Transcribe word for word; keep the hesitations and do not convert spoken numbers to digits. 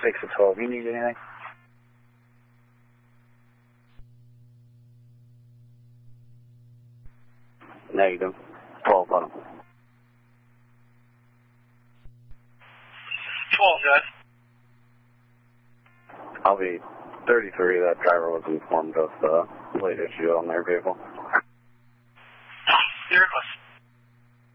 six to twelve. You need anything? Negative. twelve bottom. twelve, guys. I'll be thirty-three. That driver was informed of the late issue on their vehicle.